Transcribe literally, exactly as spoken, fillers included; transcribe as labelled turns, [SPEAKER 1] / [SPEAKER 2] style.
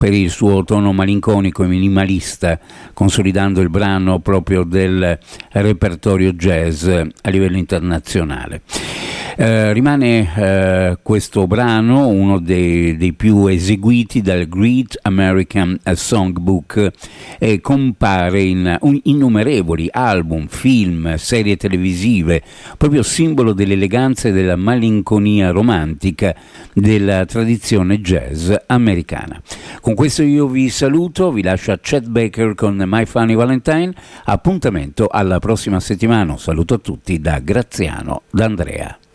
[SPEAKER 1] per il suo tono malinconico e minimalista, consolidando il brano proprio del repertorio jazz a livello internazionale. Eh, rimane eh, questo brano uno dei, dei più eseguiti dal Great American Songbook e compare in un, innumerevoli album, film, serie televisive, proprio simbolo dell'eleganza e della malinconia romantica della tradizione jazz americana. Con questo io vi saluto, vi lascio a Chet Baker con My Funny Valentine, appuntamento alla prossima settimana, un saluto a tutti da Graziano D'Andrea.